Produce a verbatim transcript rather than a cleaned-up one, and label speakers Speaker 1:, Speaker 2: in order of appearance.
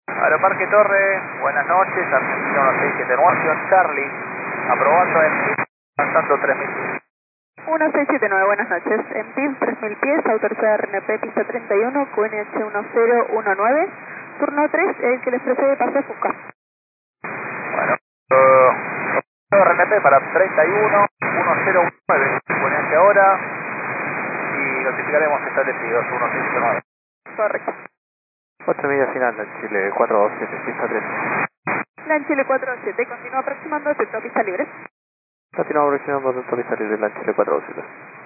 Speaker 1: Aeroparque Torre, buenas noches, Argentina uno seis siete nueve, Charlie, aprobando en avanzando tres mil.
Speaker 2: uno seis siete nueve, buenas noches. En P I V tres mil pies, autorizada R N P pista treinta y uno, Q N H uno cero uno nueve, turno tres, el que les precede paso Fuca.
Speaker 1: Bueno, uh, R N P para treinta y uno, uno cero nueve, Q N H ahora y notificaremos establecidos uno seis siete nueve.
Speaker 2: Correcto.
Speaker 1: ocho millas final, Chile cuatro dos siete, pista tres.
Speaker 2: LAN Chile cuatro dos siete, continúa aproximando, acepto pista libre.
Speaker 1: Continuamos aproximando a pista libre, LAN Chile cuatro dos siete.